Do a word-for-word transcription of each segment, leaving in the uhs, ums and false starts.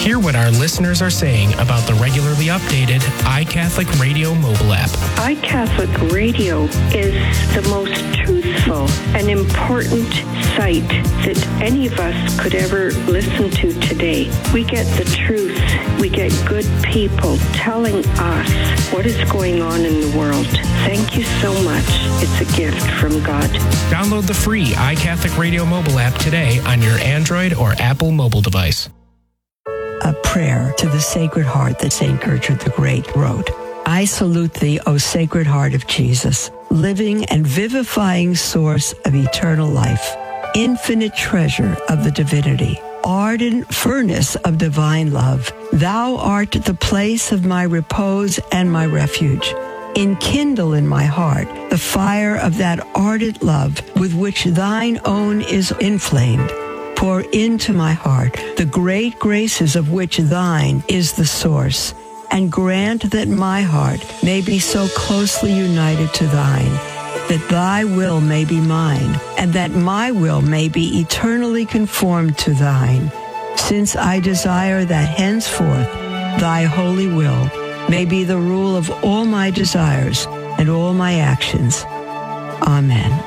Hear what our listeners are saying about the regularly updated iCatholic Radio mobile app. iCatholic Radio is the most truthful and important site that any of us could ever listen to today. We get the truth. We get good people telling us what is going on in the world. Thank you so much. It's a gift from God. Download the free iCatholic Radio mobile app today on your Android or Apple mobile device. A prayer to the Sacred Heart that Saint Gertrude the Great wrote. I salute thee, O Sacred Heart of Jesus, living and vivifying source of eternal life, infinite treasure of the divinity, ardent furnace of divine love. Thou art the place of my repose and my refuge. Enkindle in my heart the fire of that ardent love with which thine own is inflamed. Pour into my heart the great graces of which thine is the source, and grant that my heart may be so closely united to thine, that thy will may be mine, and that my will may be eternally conformed to thine, since I desire that henceforth thy holy will may be the rule of all my desires and all my actions. Amen.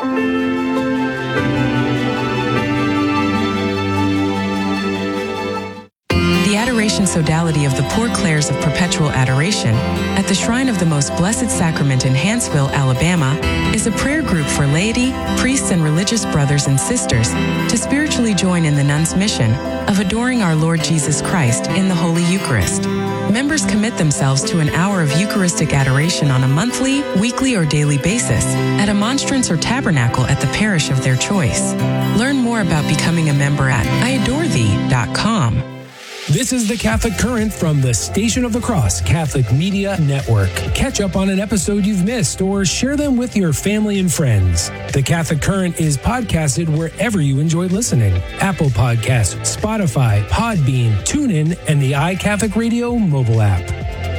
The Adoration Sodality of the Poor Clares of Perpetual Adoration at the Shrine of the Most Blessed Sacrament in Hanceville, Alabama, is a prayer group for laity, priests, and religious brothers and sisters to spiritually join in the nuns' mission of adoring our Lord Jesus Christ in the Holy Eucharist. Members commit themselves to an hour of Eucharistic adoration on a monthly, weekly, or daily basis at a monstrance or tabernacle at the parish of their choice. Learn more about becoming a member at I adore thee dot com. This is the Catholic Current from the Station of the Cross Catholic Media Network. Catch up on an episode you've missed or share them with your family and friends. The Catholic Current is podcasted wherever you enjoy listening. Apple Podcasts, Spotify, Podbean, TuneIn, and the iCatholic Radio mobile app.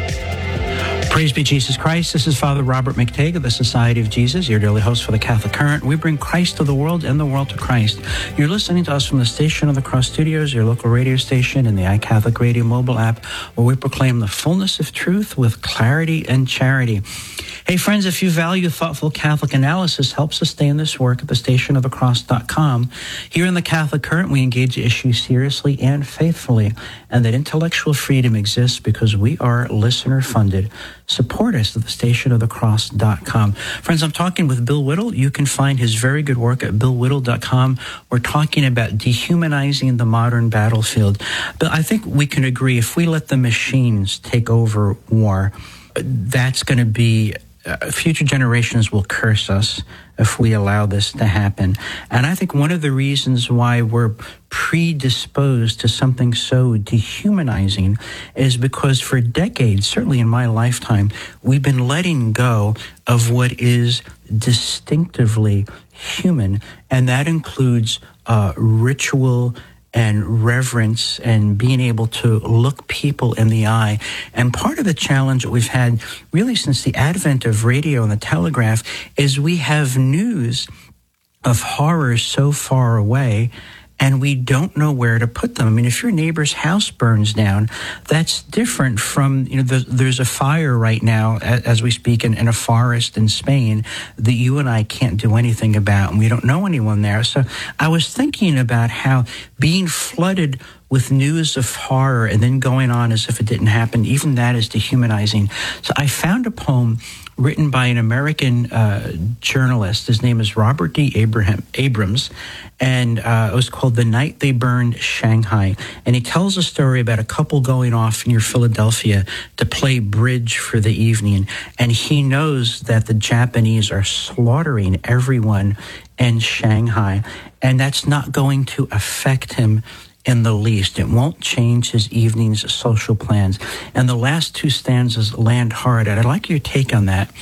Praise be Jesus Christ. This is Father Robert McTague of the Society of Jesus, your daily host for the Catholic Current. We bring Christ to the world and the world to Christ. You're listening to us from the Station of the Cross Studios, your local radio station, and the iCatholic Radio mobile app, where we proclaim the fullness of truth with clarity and charity. Hey, friends, if you value thoughtful Catholic analysis, help sustain this work at the station of the cross dot com. Here in the Catholic Current, we engage issues seriously and faithfully, and that intellectual freedom exists because we are listener-funded. Support us at the station of the cross dot com. Friends, I'm talking with Bill Whittle. You can find his very good work at bill whittle dot com. We're talking about dehumanizing the modern battlefield. But I think we can agree, if we let the machines take over war, that's going to be Uh, future generations will curse us if we allow this to happen. And I think one of the reasons why we're predisposed to something so dehumanizing is because for decades, certainly in my lifetime, we've been letting go of what is distinctively human, and that includes uh, ritual and reverence and being able to look people in the eye. And part of the challenge that we've had really since the advent of radio and the telegraph is we have news of horrors so far away, and we don't know where to put them. I mean, if your neighbor's house burns down, that's different from, you know, the, there's a fire right now, as we speak, in, in a forest in Spain that you and I can't do anything about, and we don't know anyone there. So I was thinking about how being flooded with news of horror and then going on as if it didn't happen, even that is dehumanizing. So I found a poem written by an American uh, journalist. His name is Robert D. Abraham, Abrams, and uh, it was called The Night They Burned Shanghai. And he tells a story about a couple going off near Philadelphia to play bridge for the evening. And he knows that the Japanese are slaughtering everyone in Shanghai, and that's not going to affect him in the least. It won't change his evening's social plans. And the last two stanzas land hard, and I'd like your take on that.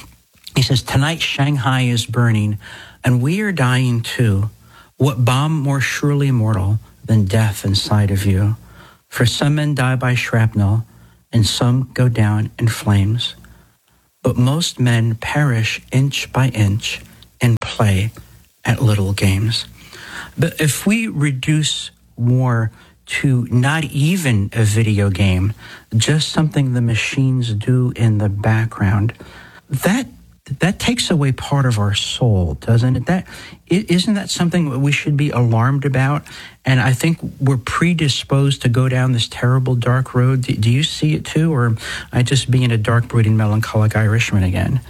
He says, "Tonight Shanghai is burning, and we are dying too. What bomb more surely mortal than death inside of you? For some men die by shrapnel, and some go down in flames. But most men perish inch by inch and play at little games." But if we reduce war to not even a video game, just something the machines do in the background, that that takes away part of our soul, doesn't it? That isn't that something we should be alarmed about? And I think we're predisposed to go down this terrible dark road. Do, do you see it too, or am I just being a dark, brooding, melancholic Irishman again?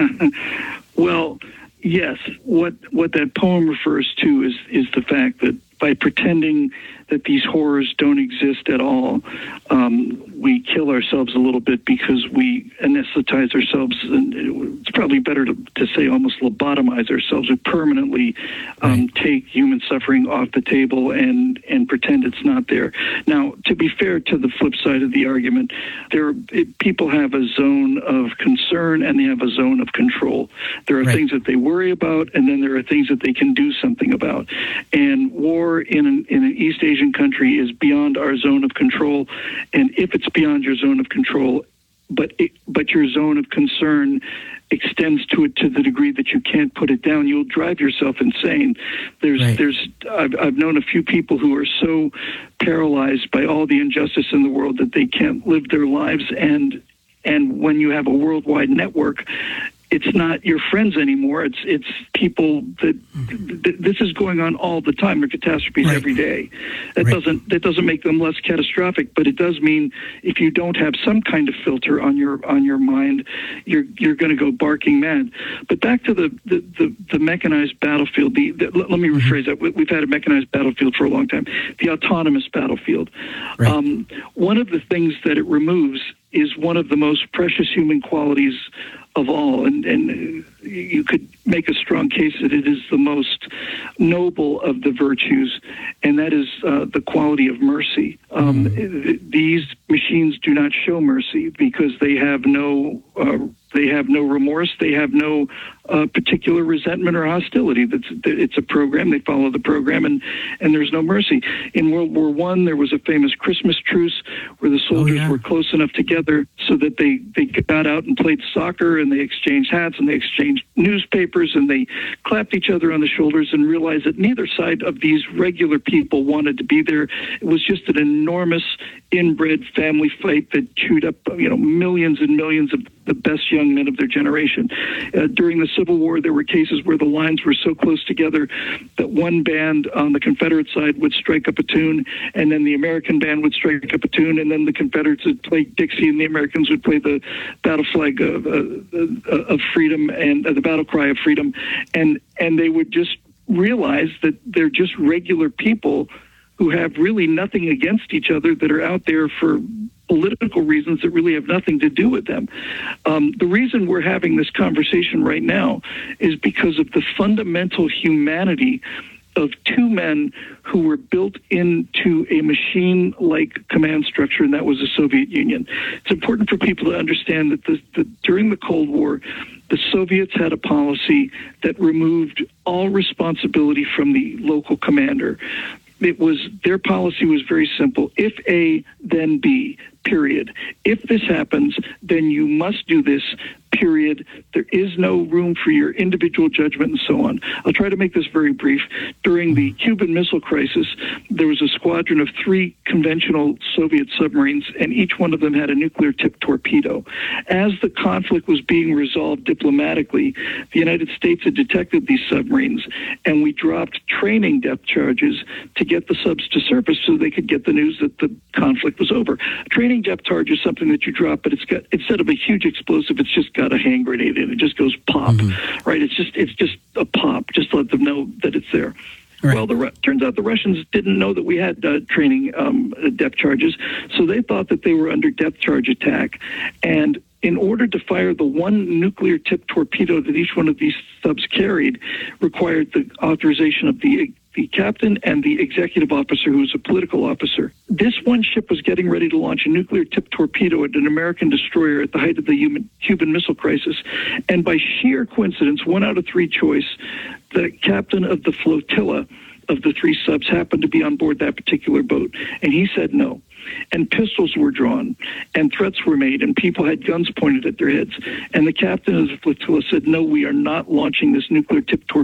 Well, yes. What what that poem refers to is is the fact that by pretending that these horrors don't exist at all, um, we kill ourselves a little bit because we anesthetize ourselves, and it's probably better to, to say almost lobotomize ourselves. We permanently um, right. take human suffering off the table and, and pretend it's not there. Now, to be fair to the flip side of the argument, there it, people have a zone of concern and they have a zone of control. There are right. things that they worry about, and then there are things that they can do something about. And war in an, in an East Asian country is beyond our zone of control, and if it's beyond your zone of control, but it, but your zone of concern extends to it to the degree that you can't put it down, you'll drive yourself insane. There's right. there's I've, I've known a few people who are so paralyzed by all the injustice in the world that they can't live their lives, and and when you have a worldwide network, it's not your friends anymore. It's it's people that th- this is going on all the time. There are catastrophes right. every day. That right. doesn't that doesn't make them less catastrophic, but it does mean if you don't have some kind of filter on your on your mind, you're you're going to go barking mad. But back to the the, the, the mechanized battlefield. The, the, let, let me rephrase that. We, we've had a mechanized battlefield for a long time. The autonomous battlefield. Right. Um, one of the things that it removes is one of the most precious human qualities of all, and, and you could make a strong case that it is the most noble of the virtues, and that is uh, the quality of mercy. Um, mm. These machines do not show mercy because they have no uh, they have no remorse, they have no uh, particular resentment or hostility. That's, it's a program, they follow the program, and, and there's no mercy. In World War One, there was a famous Christmas truce where the soldiers oh, yeah. were close enough together so that they, they got out and played soccer, and they exchanged hats, and they exchanged newspapers, and they clapped each other on the shoulders and realized that neither side of these regular people wanted to be there. It was just an enormous inbred family fight that chewed up, you know, millions and millions of the best young men of their generation. Uh, during the Civil War, there were cases where the lines were so close together that one band on the Confederate side would strike up a tune, and then the American band would strike up a tune, and then the Confederates would play Dixie, and the Americans would play the battle flag of, uh, of freedom and uh, the battle cry of freedom, and and they would just realize that they're just regular people who have really nothing against each other, that are out there for political reasons that really have nothing to do with them. Um, the reason we're having this conversation right now is because of the fundamental humanity of two men who were built into a machine-like command structure, and that was the Soviet Union. It's important for people to understand that the, the, during the Cold War, the Soviets had a policy that removed all responsibility from the local commander. It was, their policy was very simple. If A, then B, period. If this happens, then you must do this, period. There is no room for your individual judgment and so on. I'll try to make this very brief. During the Cuban Missile Crisis, there was a squadron of three conventional Soviet submarines, and each one of them had a nuclear-tipped torpedo. As the conflict was being resolved diplomatically, the United States had detected these submarines, and we dropped training depth charges to get the subs to surface so they could get the news that the conflict was over. A training depth charge is something that you drop, but it's got, instead of a huge explosive, it's just got a hand grenade in it. It just goes pop, mm-hmm. right? It's just it's just a pop, just to let them know that it's there. Right. Well, the turns out the Russians didn't know that we had uh, training um, depth charges, so they thought that they were under depth charge attack. And in order to fire the one nuclear-tipped torpedo that each one of these subs carried, required the authorization of the the captain and the executive officer, who was a political officer. This one ship was getting ready to launch a nuclear-tipped torpedo at an American destroyer at the height of the human, Cuban Missile Crisis. And by sheer coincidence, one out of three choice, the captain of the flotilla of the three subs happened to be on board that particular boat. And he said no. And pistols were drawn, and threats were made, and people had guns pointed at their heads. And the captain of the flotilla said, no, we are not launching this nuclear-tipped torpedo.